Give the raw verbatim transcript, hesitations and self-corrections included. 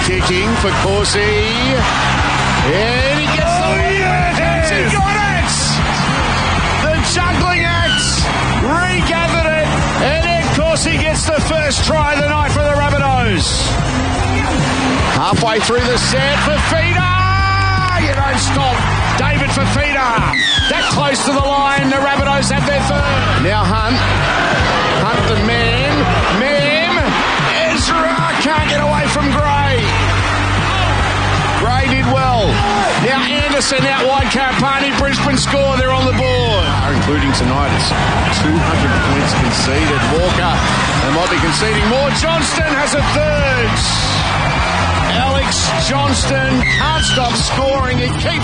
kicking for Corsi. And he gets the oh, yes. He got it! The juggling act regathered it, and Ed Corsi gets the first try of the night for the Rabbitohs. Halfway through the set, Fifita! You don't stop. David Fifita. That close to the line, the Rabbitohs have their third. Now Hunt. Hunt the man. Mem. Ezra can't get away from Gray. Gray did well. Now Anderson out wide. Carapani. Brisbane score. They're on the board. Including tonight, it's two hundred points conceded. Walker. They might be conceding more. Johnston has a third. Alex Johnston can't stop scoring. It keeps